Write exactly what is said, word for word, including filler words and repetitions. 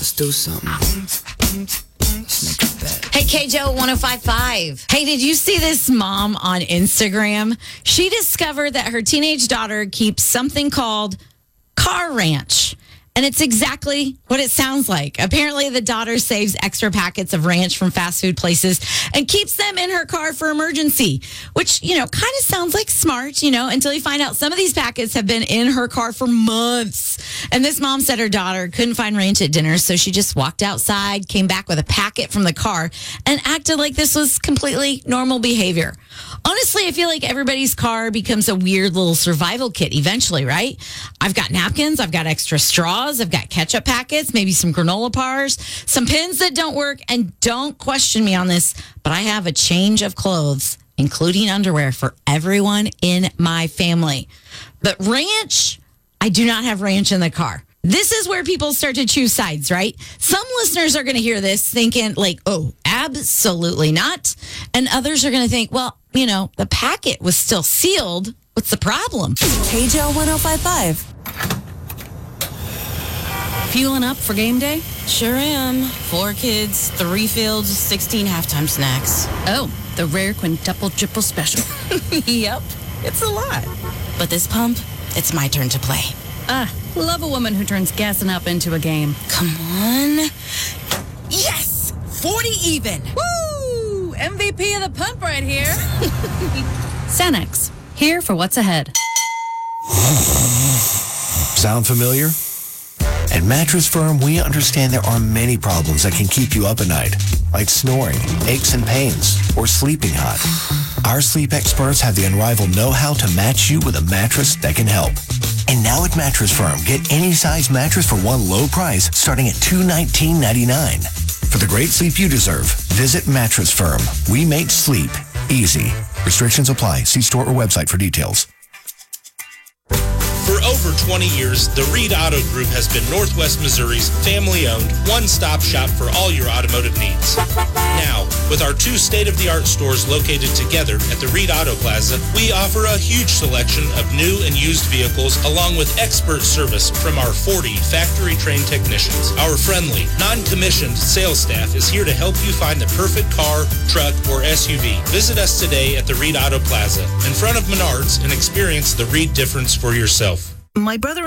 Let's do something. Let's make a bet. Hey, K J O one oh five point five. Hey, did you see this mom on Instagram? She discovered that her teenage daughter keeps something called Car Ranch. And it's exactly what it sounds like. Apparently, the daughter saves extra packets of ranch from fast food places and keeps them in her car for emergency, which, you know, kind of sounds like smart, you know, until you find out some of these packets have been in her car for months. And this mom said her daughter couldn't find ranch at dinner, so she just walked outside, came back with a packet from the car, and acted like this was completely normal behavior. Honestly, I feel like everybody's car becomes a weird little survival kit eventually, right? I've got napkins, I've got extra straws, I've got ketchup packets, maybe some granola bars, some pins that don't work, and don't question me on this, but I have a change of clothes, including underwear, for everyone in my family. But ranch, I do not have ranch in the car. This is where people start to choose sides, right? Some listeners are going to hear this thinking like, oh, absolutely not. And others are going to think, well, you know, the packet was still sealed. What's the problem? K J O one oh five point five. Fueling up for game day? Sure am. Four kids, three fields, sixteen halftime snacks. Oh, the rare quintuple triple special. Yep, it's a lot. But this pump, it's my turn to play. Ah, love a woman who turns gassing up into a game. Come on. Yes! forty even. Woo! M V P of the pump right here. Sanex, here for what's ahead. Sound familiar? At Mattress Firm, we understand there are many problems that can keep you up at night, like snoring, aches and pains, or sleeping hot. Our sleep experts have the unrivaled know-how to match you with a mattress that can help. And now at Mattress Firm, get any size mattress for one low price starting at two hundred nineteen dollars and ninety-nine cents. For the great sleep you deserve, visit Mattress Firm. We make sleep easy. Restrictions apply. See store or website for details. For over twenty years, the Reed Auto Group has been Northwest Missouri's family-owned, one-stop shop for all your automotive needs. Now, with our two state-of-the-art stores located together at the Reed Auto Plaza, we offer a huge selection of new and used vehicles along with expert service from our forty factory-trained technicians. Our friendly, non-commissioned sales staff is here to help you find the perfect car, truck, or S U V. Visit us today at the Reed Auto Plaza in front of Menards and experience the Reed difference for yourself. My brother